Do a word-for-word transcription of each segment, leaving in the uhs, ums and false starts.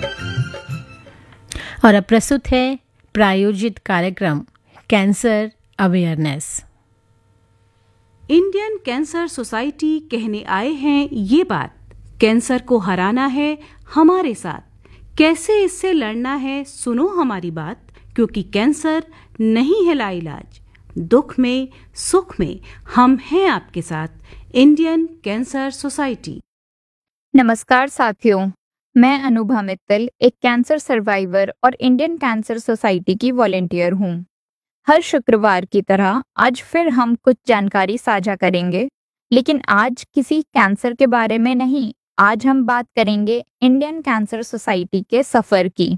और अब प्रस्तुत है प्रायोजित कार्यक्रम cancer awareness. Indian cancer society कहने आए हैं ये बात, कैंसर को हराना है हमारे साथ, कैसे इससे लड़ना है सुनो हमारी बात, क्योंकि कैंसर नहीं है लाइलाज, दुख में सुख में हम हैं आपके साथ। Indian cancer society. नमस्कार साथियों, मैं अनुभा मित्तल एक कैंसर सर्वाइवर और इंडियन कैंसर सोसाइटी की वॉलंटियर हूँ। हर शुक्रवार की तरह आज फिर हम कुछ जानकारी साझा करेंगे, लेकिन आज किसी कैंसर के बारे में नहीं, आज हम बात करेंगे इंडियन कैंसर सोसाइटी के सफ़र की।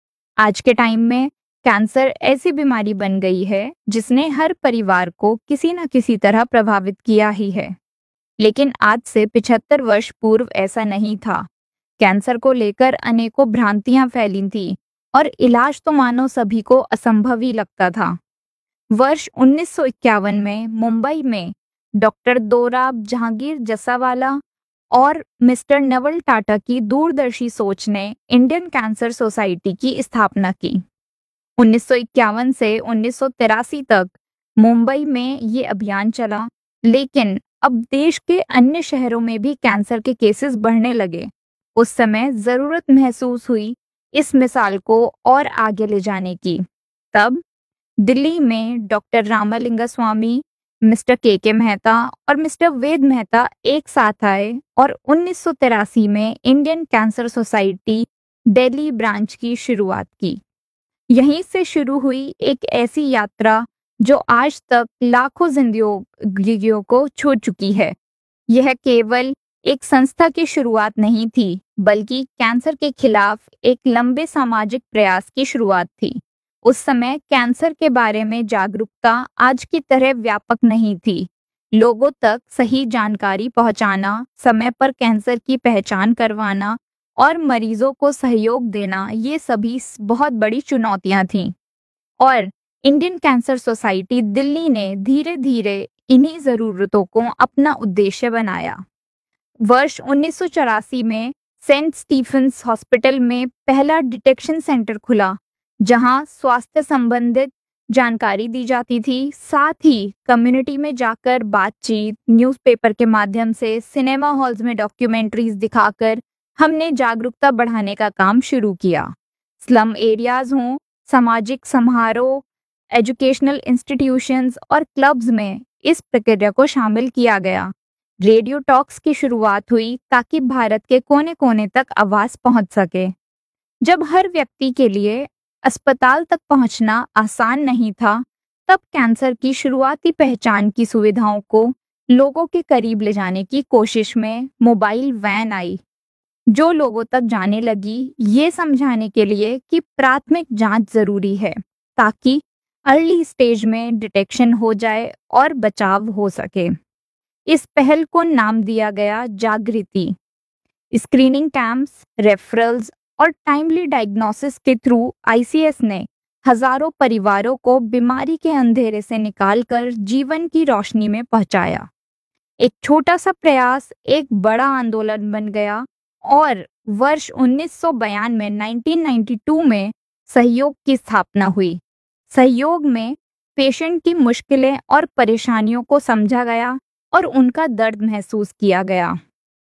आज के टाइम में कैंसर ऐसी बीमारी बन गई है जिसने हर परिवार को किसी न किसी तरह प्रभावित किया ही है, लेकिन आज से पिछहत्तर वर्ष पूर्व ऐसा नहीं था। कैंसर को लेकर अनेकों भ्रांतियां फैली थी और इलाज तो मानो सभी को असंभव ही लगता था। वर्ष उन्नीस सौ इक्यावन में मुंबई में डॉक्टर दोराब जहांगीर जसावाला और मिस्टर नवल टाटा की दूरदर्शी सोच ने इंडियन कैंसर सोसाइटी की स्थापना की। उन्नीस सौ इक्यावन से उन्नीस सौ तिरासी तक मुंबई में ये अभियान चला, लेकिन अब देश के अन्य शहरों में भी कैंसर के केसेस बढ़ने लगे। उस समय जरूरत महसूस हुई इस मिसाल को और आगे ले जाने की। तब दिल्ली में डॉक्टर रामालिंगा स्वामी, मिस्टर के के मेहता और मिस्टर वेद मेहता एक साथ आए और उन्नीस सौ तिरासी में Indian cancer society Delhi branch की शुरुआत की। यहीं से शुरू हुई एक ऐसी यात्रा जो आज तक लाखों जिंदगियों को छू चुकी है। यह केवल एक संस्था की शुरुआत नहीं थी, बल्कि कैंसर के खिलाफ एक लंबे सामाजिक प्रयास की शुरुआत थी। उस समय कैंसर के बारे में जागरूकता आज की तरह व्यापक नहीं थी। लोगों तक सही जानकारी पहुंचाना, समय पर कैंसर की पहचान करवाना और मरीजों को सहयोग देना, ये सभी बहुत बड़ी चुनौतियां थीं। और इंडियन कैंसर सोसाइटी दिल्ली ने धीरे धीरे इन्हीं ज़रूरतों को अपना उद्देश्य बनाया। वर्ष उन्नीस सौ चौरासी में सेंट स्टीफेंस हॉस्पिटल में पहला डिटेक्शन सेंटर खुला, जहां स्वास्थ्य संबंधित जानकारी दी जाती थी। साथ ही कम्युनिटी में जाकर बातचीत, न्यूज़पेपर के माध्यम से, सिनेमा हॉल्स में डॉक्यूमेंट्रीज दिखाकर हमने जागरूकता बढ़ाने का काम शुरू किया। स्लम एरियाज हों, सामाजिक समारोह, एजुकेशनल इंस्टीट्यूशंस और क्लब्स में इस प्रक्रिया को शामिल किया गया। रेडियो टॉक्स की शुरुआत हुई ताकि भारत के कोने कोने तक आवाज पहुंच सके। जब हर व्यक्ति के लिए अस्पताल तक पहुंचना आसान नहीं था, तब कैंसर की शुरुआती पहचान की सुविधाओं को लोगों के करीब ले जाने की कोशिश में मोबाइल वैन आई, जो लोगों तक जाने लगी ये समझाने के लिए कि प्राथमिक जांच जरूरी है, ताकि अर्ली स्टेज में डिटेक्शन हो जाए और बचाव हो सके। इस पहल को नाम दिया गया जागृति। स्क्रीनिंग कैंप्स, रेफरल्स और टाइमली डायग्नोसिस के थ्रू आई सी एस ने हजारों परिवारों को बीमारी के अंधेरे से निकालकर जीवन की रोशनी में पहुंचाया। एक छोटा सा प्रयास एक बड़ा आंदोलन बन गया और वर्ष उन्नीस सौ बानवे में उन्नीस सौ बानवे में सहयोग की स्थापना हुई। सहयोग में पेशेंट की मुश्किलें और परेशानियों को समझा गया और उनका दर्द महसूस किया गया।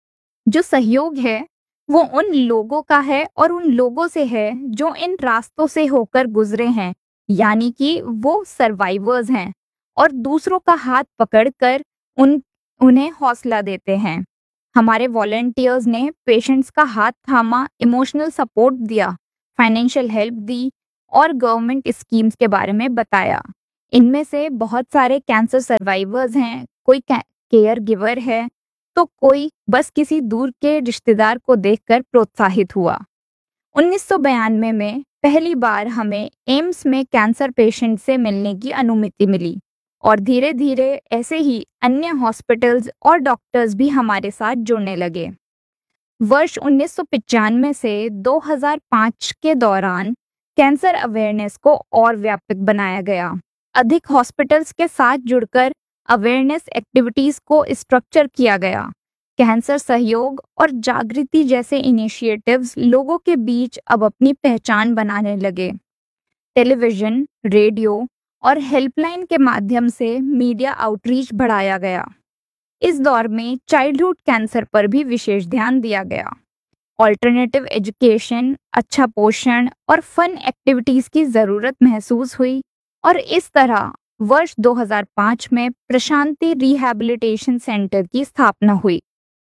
जो सहयोग है वो उन लोगों का है और उन लोगों से है जो इन रास्तों से होकर गुजरे हैं, यानी कि वो सर्वाइवर्स हैं और दूसरों का हाथ पकड़कर उन उन्हें हौसला देते हैं। हमारे वॉलंटियर्स ने पेशेंट्स का हाथ थामा, इमोशनल सपोर्ट दिया, फाइनेंशियल हेल्प दी और गवर्नमेंट स्कीम्स के बारे में बताया। इनमें से बहुत सारे कैंसर सर्वाइवर्स हैं, कोई केयर गिवर है तो कोई बस किसी दूर के रिश्तेदार को देखकर प्रोत्साहित हुआ। उन्नीस सौ बानवे में पहली बार हमें एम्स में कैंसर पेशेंट से मिलने की अनुमति मिली और धीरे धीरे ऐसे ही अन्य हॉस्पिटल्स और डॉक्टर्स भी हमारे साथ जुड़ने लगे। वर्ष उन्नीस सौ पचानवे से दो हज़ार पाँच के दौरान कैंसर अवेयरनेस को और व्यापक बनाया गया। अधिक हॉस्पिटल्स के साथ जुड़कर अवेयरनेस एक्टिविटीज को स्ट्रक्चर किया गया। कैंसर सहयोग और जागृति जैसे इनिशिएटिव्स लोगों के बीच अब अपनी पहचान बनाने लगे। टेलीविजन, रेडियो और हेल्पलाइन के माध्यम से मीडिया आउटरीच बढ़ाया गया। इस दौर में चाइल्डहुड कैंसर पर भी विशेष ध्यान दिया गया। ऑल्टरनेटिव एजुकेशन, अच्छा पोषण और फन एक्टिविटीज की जरूरत महसूस हुई और इस तरह वर्ष दो हज़ार पाँच में प्रशांति रिहैबिलिटेशन सेंटर की स्थापना हुई।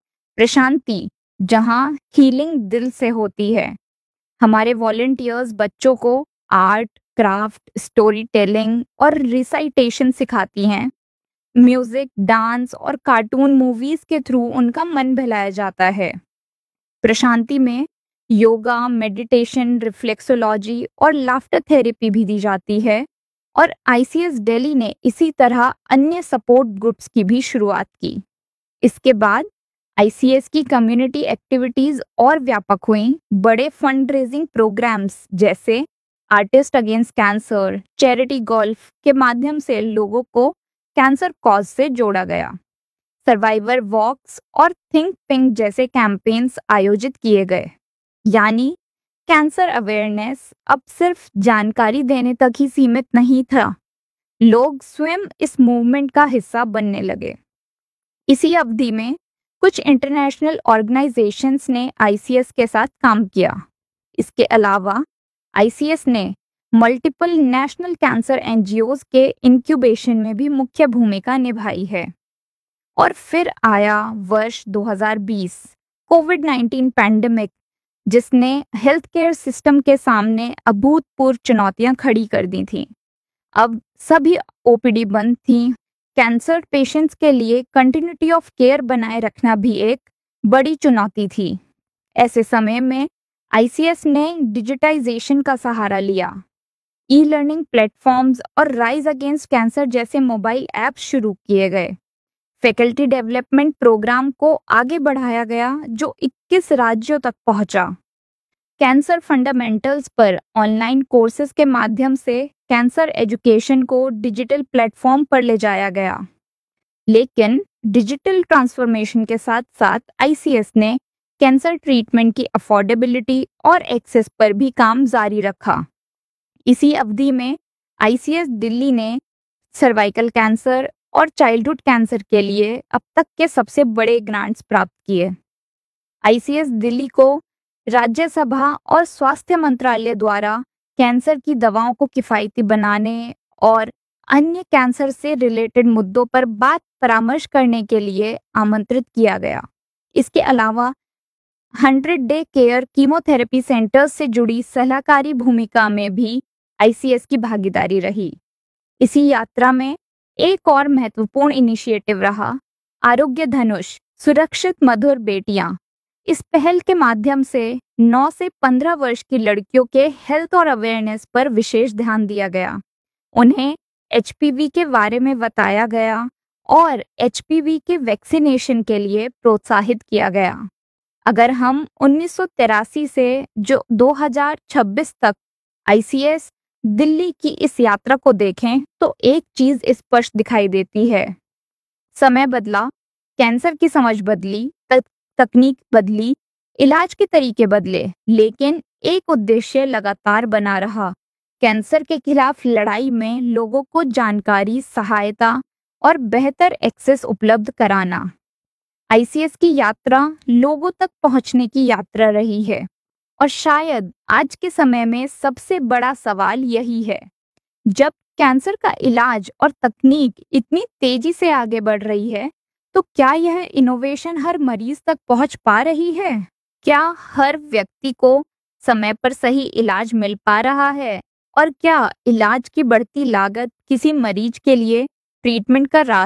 प्रशांति, जहां हीलिंग दिल से होती है। हमारे वॉलंटियर्स बच्चों को आर्ट, क्राफ्ट, स्टोरी टेलिंग और रिसाइटेशन सिखाती हैं। म्यूजिक, डांस और कार्टून मूवीज के थ्रू उनका मन बहलाया जाता है। प्रशांति में योगा, मेडिटेशन, रिफ्लेक्सोलॉजी और लाफ्टर थेरेपी भी दी जाती है और आईसीएस दिल्ली ने इसी तरह अन्य सपोर्ट ग्रुप्स की भी शुरुआत की। इसके बाद आईसीएस की कम्युनिटी एक्टिविटीज और व्यापक हुईं। बड़े फंड रेजिंग प्रोग्राम्स जैसे artist against cancer, charity golf के माध्यम से लोगों को कैंसर कॉज से जोड़ा गया। सर्वाइवर वॉक्स और थिंक पिंक जैसे कैंपेन्स आयोजित किए गए। यानी कैंसर अवेयरनेस अब सिर्फ जानकारी देने तक ही सीमित नहीं था, लोग स्वयं इस मूवमेंट का हिस्सा बनने लगे। इसी अवधि में कुछ इंटरनेशनल ऑर्गेनाइजेशंस ने आईसीएस के साथ काम किया। इसके अलावा आईसीएस ने मल्टीपल नेशनल कैंसर एनजीओज के इंक्यूबेशन में भी मुख्य भूमिका निभाई है। और फिर आया वर्ष दो हज़ार बीस, कोविड नाइन्टीन पैंडेमिक, जिसने हेल्थ केयर सिस्टम के सामने अभूतपूर्व चुनौतियां खड़ी कर दी थीं। अब सभी ओपीडी बंद थीं। कैंसर पेशेंट्स के लिए कंटिन्यूटी ऑफ केयर बनाए रखना भी एक बड़ी चुनौती थी। ऐसे समय में आईसीएस ने डिजिटाइजेशन का सहारा लिया। ई लर्निंग प्लेटफॉर्म्स और राइज अगेंस्ट कैंसर जैसे मोबाइल ऐप्स शुरू किए गए। फैकल्टी डेवलपमेंट प्रोग्राम को आगे बढ़ाया गया जो इक्कीस राज्यों तक पहुंचा। कैंसर फंडामेंटल्स पर ऑनलाइन कोर्सेज के माध्यम से कैंसर एजुकेशन को डिजिटल प्लेटफॉर्म पर ले जाया गया। लेकिन डिजिटल ट्रांसफॉर्मेशन के साथ साथ आईसीएस ने कैंसर ट्रीटमेंट की अफोर्डेबिलिटी और एक्सेस पर भी काम जारी रखा। इसी अवधि में आईसीएस दिल्ली ने सर्वाइकल कैंसर और चाइल्डहुड कैंसर के लिए अब तक के सबसे बड़े ग्रांट्स प्राप्त किए। आईसीएस दिल्ली को राज्यसभा और स्वास्थ्य मंत्रालय द्वारा कैंसर की दवाओं को किफ़ायती बनाने और अन्य कैंसर से रिलेटेड मुद्दों पर बात परामर्श करने के लिए आमंत्रित किया गया। इसके अलावा hundred day care chemotherapy centres से जुड़ी सलाहकारी भूमिका में भी आईसीएस की भागीदारी रही। इसी यात्रा में एक और महत्वपूर्ण इनिशिएटिव रहा आरोग्य धनुष, सुरक्षित मधुर बेटियां। इस पहल के माध्यम से नौ से पंद्रह वर्ष की लड़कियों के हेल्थ और अवेयरनेस पर विशेष ध्यान दिया गया। उन्हें एचपीवी के बारे में बताया गया और एचपीवी के वैक्सीनेशन के लिए प्रोत्साहित किया गया। अगर हम उन्नीस सौ तिरासी से जो दो हज़ार छब्बीस तक आईसीएस दिल्ली की इस यात्रा को देखें तो एक चीज स्पष्ट दिखाई देती है। समय बदला, कैंसर की समझ बदली, तक, तकनीक बदली, इलाज के तरीके बदले, लेकिन एक उद्देश्य लगातार बना रहा। कैंसर के खिलाफ लड़ाई में लोगों को जानकारी, सहायता और बेहतर एक्सेस उपलब्ध कराना। आईसीएस की यात्रा लोगों तक पहुंचने की यात्रा रही है और शायद आज के समय में सबसे बड़ा सवाल यही है, जब कैंसर का इलाज और तकनीक इतनी तेजी से आगे बढ़ रही है तो क्या यह इनोवेशन हर मरीज तक पहुंच पा रही है? क्या हर व्यक्ति को समय पर सही इलाज मिल पा रहा है? और क्या इलाज की बढ़ती लागत किसी मरीज के लिए ट्रीटमेंट का